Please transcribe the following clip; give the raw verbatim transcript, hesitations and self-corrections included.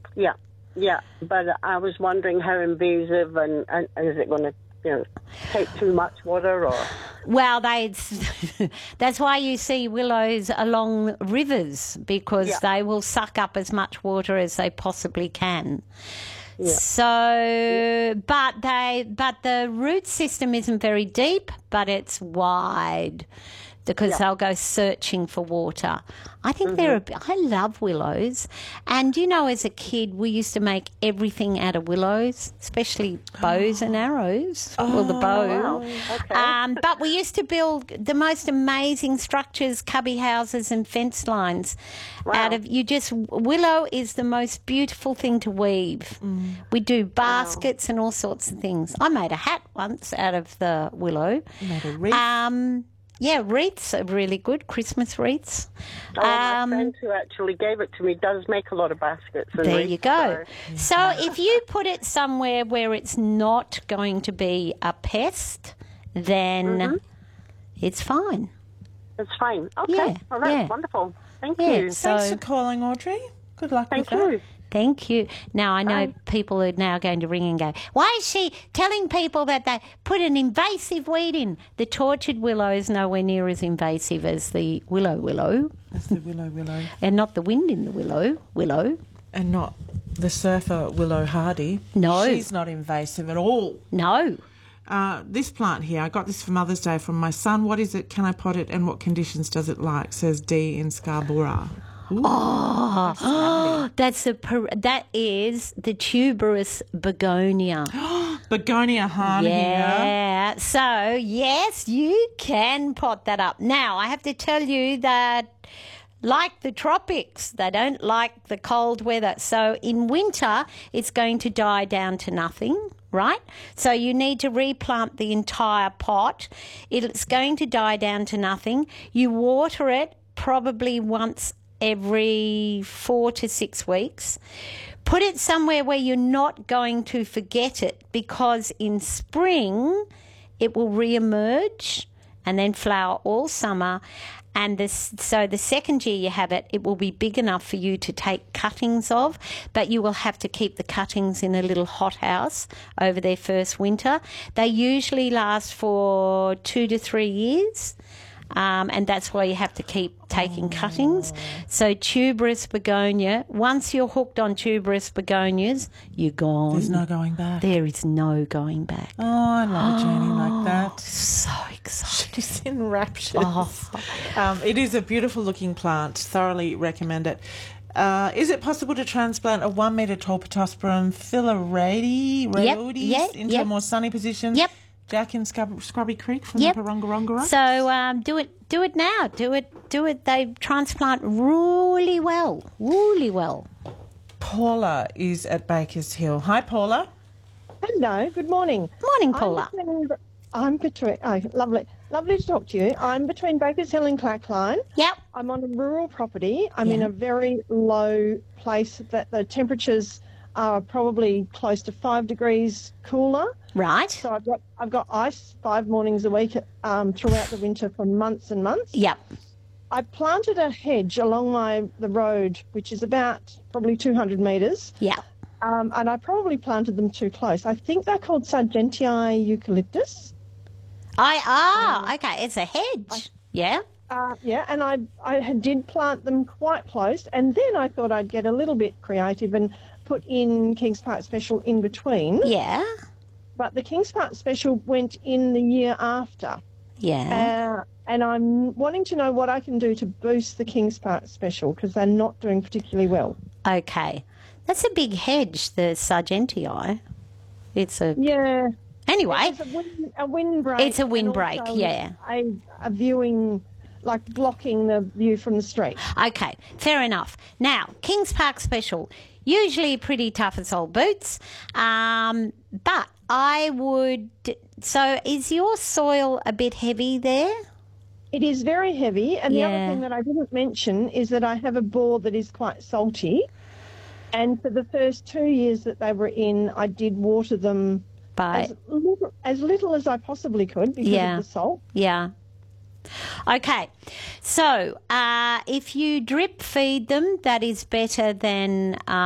Yeah, yeah. But I was wondering how invasive and, and, and is it going to, you know, take too much water or... Well, they that's why you see willows along rivers, because Yeah. they will suck up as much water as they possibly can. Yeah. So, but they, but the root system isn't very deep, but it's wide, because Yeah. they'll go searching for water. I think they're. A, I love willows, and you know, as a kid, we used to make everything out of willows, especially bows and arrows. well, the bow. Wow. Okay. Um, but we used to build the most amazing structures, cubby houses and fence lines out of, you just, willow is the most beautiful thing to weave. Mm. We do baskets wow. and all sorts of things. I made a hat once out of the willow. You made a wreath? Um, yeah, wreaths are really good, Christmas wreaths. Oh, um, my friend who actually gave it to me does make a lot of baskets. And there wreaths, you go. So. So if you put it somewhere where it's not going to be a pest, then mm-hmm. it's fine. It's fine. Okay. Yeah, Well, that's yeah. wonderful. Thank Yeah, you. so- Thanks for calling, Audrey. Good luck Thank with you. that. Thank you. Now, I know Bye. people are now going to ring and go, why is she telling people that they put an invasive weed in? The tortured willow is nowhere near as invasive as the willow willow. That's the willow willow. And not the wind in the willow willow. And not the surfer willow hardy. No. She's not invasive at all. No. Uh, this plant here, I got this for Mother's Day from my son. What is it? Can I pot it? And what conditions does it like? Says D in Scarborough. Ooh, Oh, that's that's the per- that is the tuberous begonia. Begonia hardy here. Yeah. So yes, you can pot that up. Now I have to tell you that, like the tropics, they don't like the cold weather. So in winter, it's going to die down to nothing. Right? So you need to replant the entire pot. It's going to die down to nothing. You water it probably once every four to six weeks. Put it somewhere where you're not going to forget it, because in spring it will re-emerge and then flower all summer. And this, so the second year you have it, it will be big enough for you to take cuttings of, but you will have to keep the cuttings in a little hothouse over their first winter. They usually last for two to three years. Um, and that's why you have to keep taking oh. cuttings. So tuberous begonia, once you're hooked on tuberous begonias, you're gone. There's no going back. There is no going back. Oh, I love a journey like that. So excited. She's in raptures. Oh. Um, it is a beautiful looking plant. Thoroughly recommend it. Uh, is it possible to transplant a one metre tall Pittosporum Philaretides Yep, yeah, into yep. a more sunny position? Yep. Jack in Scrub- Scrubby Creek from Yep. the Parongaronga. So um, do it, do it now. Do it, do it. They transplant really well, really well. Paula is at Bakers Hill. Hi, Paula. Hello, good morning. Morning, Paula. I'm between, I'm between, oh, lovely, lovely to talk to you. I'm between Bakers Hill and Clackline. Yep. I'm on a rural property. I'm in Yeah. a very low place that the temperatures are probably close to five degrees cooler. Right. So I've got I've got ice five mornings a week um, throughout the winter for months and months. Yep. I planted a hedge along my the road, which is about probably two hundred metres. Yeah. Um, and I probably planted them too close. I think they're called Sargentii eucalyptus. I ah okay. It's a hedge. Yeah. Uh, yeah, and I I had- did plant them quite close, and then I thought I'd get a little bit creative and put in Kings Park Special in between. Yeah. But the Kings Park Special went in the year after. Yeah. Uh, and I'm wanting to know what I can do to boost the Kings Park Special, because they're not doing particularly well. Okay. That's a big hedge, the Sargentii. It's a Yeah. anyway. It's a, wind, a windbreak. It's a and windbreak, also yeah. A, a viewing, like blocking the view from the street. Okay, fair enough. Now, Kings Park Special, usually pretty tough as old boots, um, but I would... So is your soil a bit heavy there? It is very heavy, and the Yeah. other thing that I didn't mention is that I have a bore that is quite salty, and for the first two years that they were in, I did water them By, as little, as little as I possibly could because Yeah. of the salt. yeah. Okay, so uh, if you drip feed them, that is better than...